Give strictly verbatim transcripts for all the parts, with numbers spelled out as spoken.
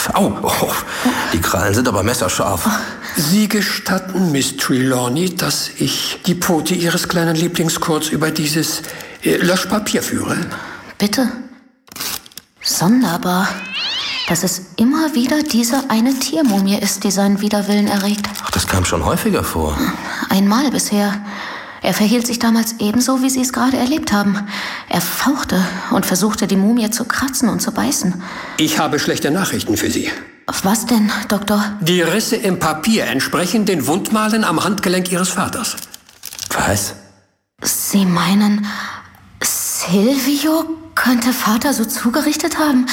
Au, oh, die Krallen sind aber messerscharf. Sie gestatten, Miss Trelawney, dass ich die Pfote Ihres kleinen Lieblings kurz über dieses äh, Löschpapier führe? Bitte. Sonderbar, dass es immer wieder diese eine Tiermumie ist, die seinen Widerwillen erregt. Ach, das kam schon häufiger vor. Einmal bisher. Er verhielt sich damals ebenso, wie Sie es gerade erlebt haben. Er fauchte und versuchte, die Mumie zu kratzen und zu beißen. Ich habe schlechte Nachrichten für Sie. Was denn, Doktor? Die Risse im Papier entsprechen den Wundmalen am Handgelenk Ihres Vaters. Was? Sie meinen, Silvio könnte Vater so zugerichtet haben?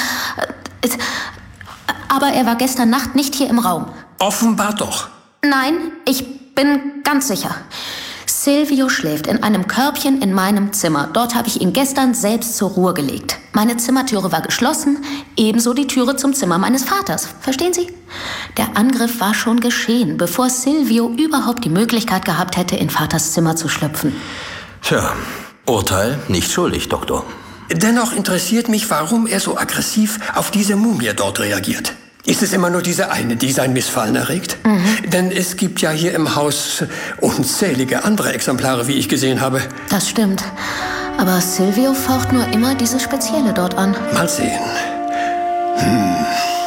Aber er war gestern Nacht nicht hier im Raum. Offenbar doch. Nein, ich bin ganz sicher. Silvio schläft in einem Körbchen in meinem Zimmer. Dort habe ich ihn gestern selbst zur Ruhe gelegt. Meine Zimmertüre war geschlossen, ebenso die Türe zum Zimmer meines Vaters. Verstehen Sie? Der Angriff war schon geschehen, bevor Silvio überhaupt die Möglichkeit gehabt hätte, in Vaters Zimmer zu schlüpfen. Tja, Urteil nicht schuldig, Doktor. Dennoch interessiert mich, warum er so aggressiv auf diese Mumie dort reagiert. Ist es immer nur diese eine, die sein Missfallen erregt? Mhm. Denn es gibt ja hier im Haus unzählige andere Exemplare, wie ich gesehen habe. Das stimmt. Aber Silvio faucht nur immer diese Spezielle dort an. Mal sehen. Hm.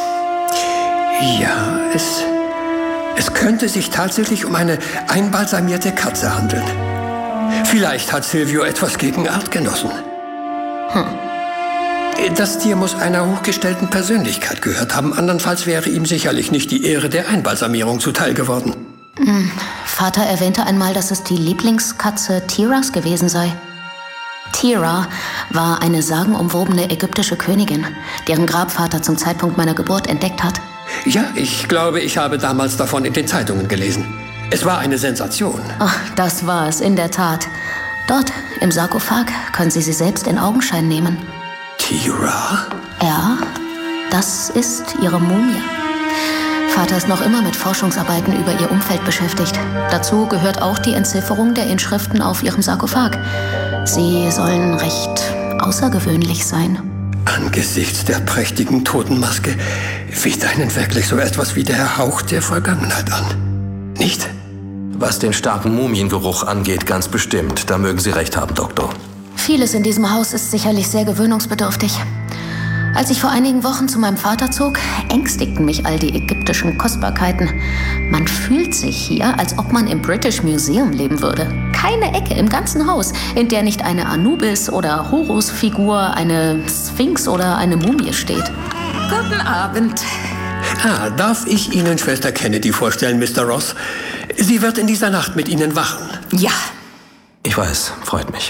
Ja, es, es könnte sich tatsächlich um eine einbalsamierte Katze handeln. Vielleicht hat Silvio etwas gegen Artgenossen. Hm. Das Tier muss einer hochgestellten Persönlichkeit gehört haben. Andernfalls wäre ihm sicherlich nicht die Ehre der Einbalsamierung zuteil geworden. Hm. Vater erwähnte einmal, dass es die Lieblingskatze Tiras gewesen sei. Tira war eine sagenumwobene ägyptische Königin, deren Grab Vater zum Zeitpunkt meiner Geburt entdeckt hat. Ja, ich glaube, ich habe damals davon in den Zeitungen gelesen. Es war eine Sensation. Ach, das war es, in der Tat. Dort, im Sarkophag, können Sie sie selbst in Augenschein nehmen. Tira? Ja, das ist ihre Mumie. Vater ist noch immer mit Forschungsarbeiten über ihr Umfeld beschäftigt. Dazu gehört auch die Entzifferung der Inschriften auf ihrem Sarkophag. Sie sollen recht außergewöhnlich sein. Angesichts der prächtigen Totenmaske weht einen wirklich so etwas wie der Hauch der Vergangenheit an. Nicht? Was den starken Mumiengeruch angeht, ganz bestimmt. Da mögen Sie recht haben, Doktor. Vieles in diesem Haus ist sicherlich sehr gewöhnungsbedürftig. Als ich vor einigen Wochen zu meinem Vater zog, ängstigten mich all die ägyptischen Kostbarkeiten. Man fühlt sich hier, als ob man im British Museum leben würde. Keine Ecke im ganzen Haus, in der nicht eine Anubis- oder Horus-Figur, eine Sphinx oder eine Mumie steht. Guten Abend. Ah, darf ich Ihnen Schwester Kennedy vorstellen, Mister Ross? Sie wird in dieser Nacht mit Ihnen wachen. Ja. Ich weiß, freut mich.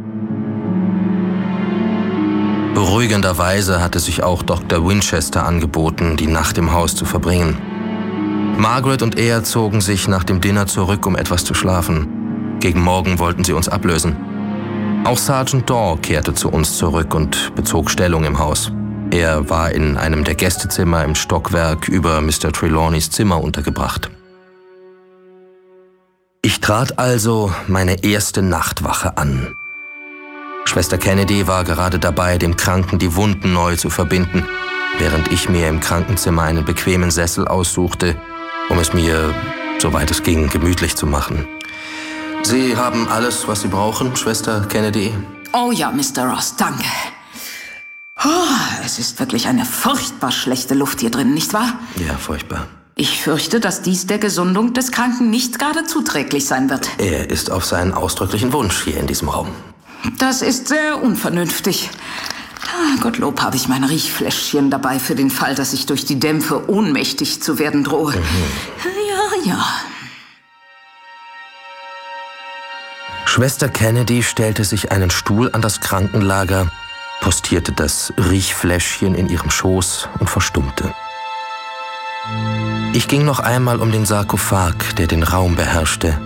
Beruhigenderweise hatte sich auch Doktor Winchester angeboten, die Nacht im Haus zu verbringen. Margaret und er zogen sich nach dem Dinner zurück, um etwas zu schlafen. Gegen Morgen wollten sie uns ablösen. Auch Sergeant Daw kehrte zu uns zurück und bezog Stellung im Haus. Er war in einem der Gästezimmer im Stockwerk über Mister Trelawneys Zimmer untergebracht. Ich trat also meine erste Nachtwache an. Schwester Kennedy war gerade dabei, dem Kranken die Wunden neu zu verbinden, während ich mir im Krankenzimmer einen bequemen Sessel aussuchte, um es mir, soweit es ging, gemütlich zu machen. Sie haben alles, was Sie brauchen, Schwester Kennedy? Oh ja, Mister Ross, danke. Oh, es ist wirklich eine furchtbar schlechte Luft hier drin, nicht wahr? Ja, furchtbar. Ich fürchte, dass dies der Gesundung des Kranken nicht gerade zuträglich sein wird. Er ist auf seinen ausdrücklichen Wunsch hier in diesem Raum. Das ist sehr unvernünftig. Ah, Gottlob habe ich mein Riechfläschchen dabei für den Fall, dass ich durch die Dämpfe ohnmächtig zu werden drohe. Mhm. Ja, ja. Schwester Kennedy stellte sich einen Stuhl an das Krankenlager, postierte das Riechfläschchen in ihrem Schoß und verstummte. Ich ging noch einmal um den Sarkophag, der den Raum beherrschte.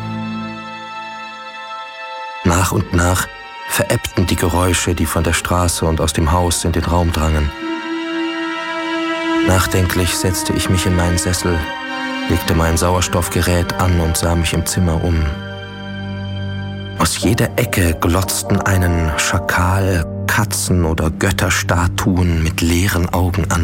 Nach und nach verebbten die Geräusche, die von der Straße und aus dem Haus in den Raum drangen. Nachdenklich setzte ich mich in meinen Sessel, legte mein Sauerstoffgerät an und sah mich im Zimmer um. Aus jeder Ecke glotzten einen Schakal, Katzen oder Götterstatuen mit leeren Augen an.